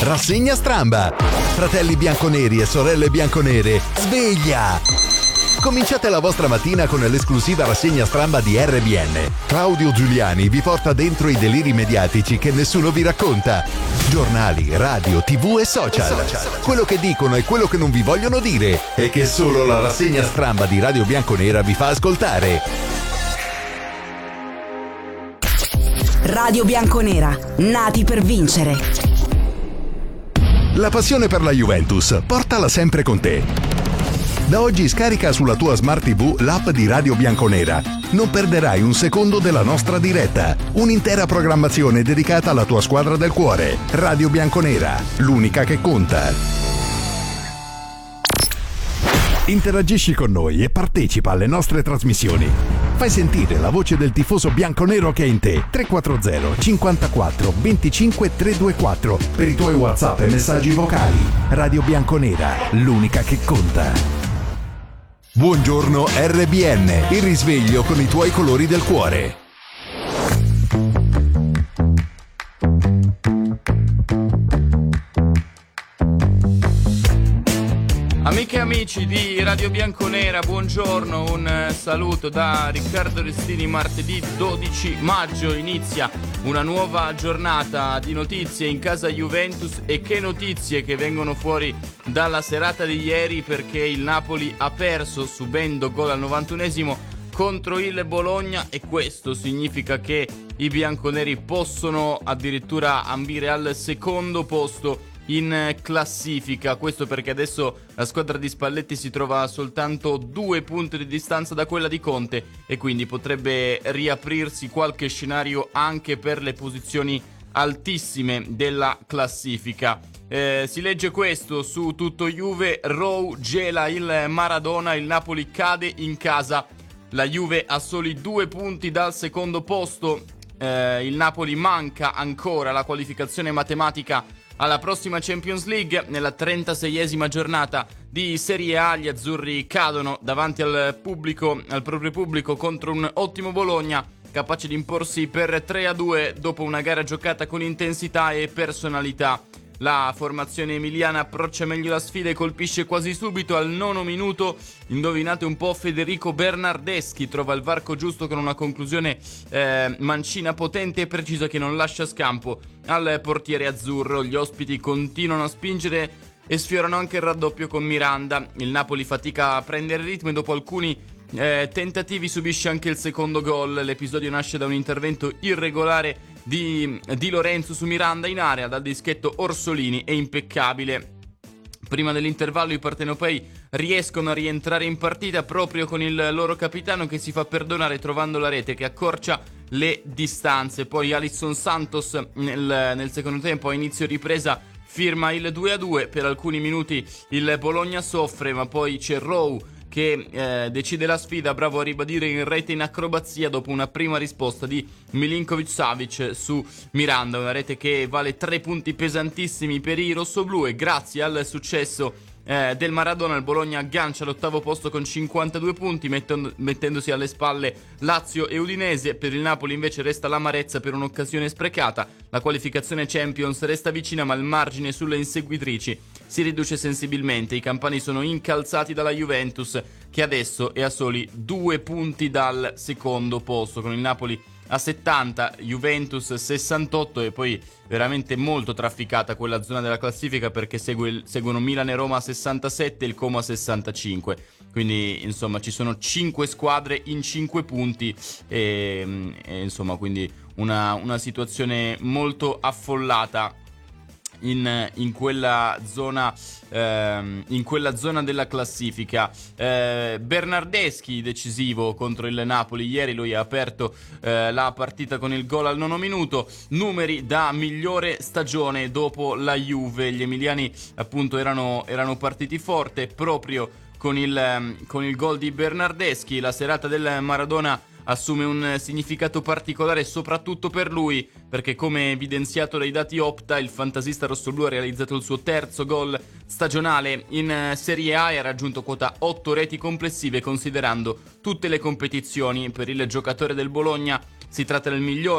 Rassegna Stramba. Fratelli bianconeri e sorelle bianconere, sveglia! Cominciate la vostra mattina con l'esclusiva rassegna Stramba di RBN. Claudio Giuliani vi porta dentro i deliri mediatici che nessuno vi racconta. Giornali, radio, TV e social. Quello che dicono e quello che non vi vogliono dire e che solo la rassegna Stramba di Radio Bianconera vi fa ascoltare. Radio Bianconera, nati per vincere. La passione per la Juventus, portala sempre con te. Da oggi scarica sulla tua Smart TV l'app di Radio Bianconera. Non perderai un secondo della nostra diretta. Un'intera programmazione dedicata alla tua squadra del cuore. Radio Bianconera, l'unica che conta. Interagisci con noi e partecipa alle nostre trasmissioni. Fai sentire la voce del tifoso bianconero che è in te. 340 54 25 324 per i tuoi WhatsApp e messaggi vocali. Radio Bianconera, l'unica che conta. Buongiorno RBN, il risveglio con i tuoi colori del cuore. Amiche e amici di Radio Bianconera, buongiorno, un saluto da Riccardo Restini. Martedì 12 maggio inizia una nuova giornata di notizie in casa Juventus. E che notizie che vengono fuori dalla serata di ieri, perché il Napoli ha perso subendo gol al 91esimo contro il Bologna, e questo significa che i bianconeri possono addirittura ambire al secondo posto in classifica. Questo perché adesso la squadra di Spalletti si trova a soltanto 2 punti di distanza da quella di Conte, e quindi potrebbe riaprirsi qualche scenario anche per le posizioni altissime della classifica. Si legge questo su Tutto Juve: Rowe gela il Maradona, il Napoli cade in casa, la Juve ha soli 2 punti dal secondo posto, il Napoli manca ancora la qualificazione matematica alla prossima Champions League. Nella 36esima giornata di Serie A gli azzurri cadono davanti al proprio pubblico contro un ottimo Bologna, capace di imporsi per 3-2 dopo una gara giocata con intensità e personalità. La formazione emiliana approccia meglio la sfida e colpisce quasi subito al 9° minuto. Indovinate un po', Federico Bernardeschi trova il varco giusto con una conclusione mancina, potente e precisa, che non lascia scampo al portiere azzurro. Gli ospiti continuano a spingere e sfiorano anche il raddoppio con Miranda. Il Napoli fatica a prendere ritmo e dopo alcuni tentativi subisce anche il secondo gol. L'episodio nasce da un intervento irregolare di Lorenzo su Miranda in area. Dal dischetto Orsolini è impeccabile. Prima dell'intervallo i partenopei riescono a rientrare in partita proprio con il loro capitano che si fa perdonare trovando la rete che accorcia le distanze. Poi Alisson Santos nel secondo tempo, a inizio ripresa, firma il 2-2. Per alcuni minuti il Bologna soffre, ma poi c'è Rowe che decide la sfida, bravo a ribadire in rete in acrobazia dopo una prima risposta di Milinkovic-Savic su Miranda, una rete che vale 3 punti pesantissimi per i rossoblù, e grazie al successo del Maradona il Bologna aggancia l'8° posto con 52 punti, mettendosi alle spalle Lazio e Udinese. Per il Napoli invece resta l'amarezza per un'occasione sprecata. La qualificazione Champions resta vicina, ma il margine sulle inseguitrici si riduce sensibilmente. I campani sono incalzati dalla Juventus, che adesso è a soli 2 punti dal secondo posto, con il Napoli a 70, Juventus 68, e poi veramente molto trafficata quella zona della classifica, perché seguono Milan e Roma a 67 e il Como a 65. Quindi insomma ci sono 5 squadre in 5 punti e insomma quindi una situazione molto affollata in quella zona della classifica. Bernardeschi decisivo contro il Napoli ieri, lui ha aperto la partita con il gol al 9° minuto. Numeri da migliore stagione dopo la Juve. Gli emiliani appunto erano partiti forte proprio con il gol di Bernardeschi. La serata del Maradona assume un significato particolare soprattutto per lui, perché come evidenziato dai dati Opta, il fantasista rossoblù ha realizzato il suo 3° gol stagionale in Serie A e ha raggiunto quota 8 reti complessive considerando tutte le competizioni. Per il giocatore del Bologna si tratta del miglior